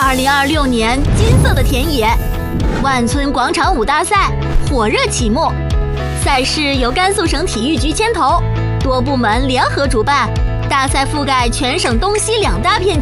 2026年金色的田野，万村广场舞大赛火热启幕。赛事由甘肃省体育局牵头，多部门联合主办，大赛覆盖全省东西2大片